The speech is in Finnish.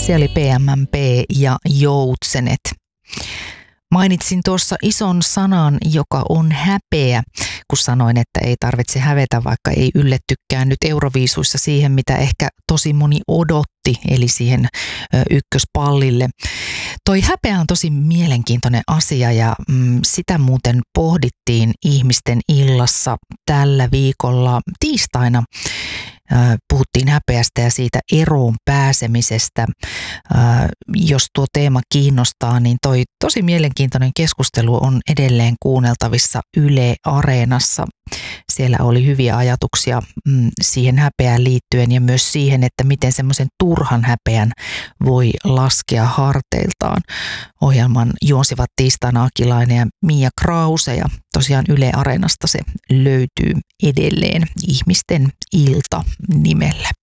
Se oli PMMP ja Joutsenet. Mainitsin tuossa ison sanan, joka on häpeä, kun sanoin, että ei tarvitse hävetä, vaikka ei yllettykään nyt Euroviisuissa siihen, mitä ehkä tosi moni odotti, eli siihen ykköspallille. Toi häpeä on tosi mielenkiintoinen asia ja sitä muuten pohdittiin ihmisten illassa tällä viikolla tiistaina. Puhuttiin häpeästä ja siitä eroon pääsemisestä. Jos tuo teema kiinnostaa, niin toi tosi mielenkiintoinen keskustelu on edelleen kuunneltavissa Yle Areenassa. Siellä oli hyviä ajatuksia siihen häpeään liittyen ja myös siihen, että miten semmoisen turhan häpeän voi laskea harteiltaan. Ohjelman juonsivat tiistaina Akilainen ja Mia Krause ja tosiaan Yle Areenasta se löytyy edelleen Ihmisten ilta nimellä.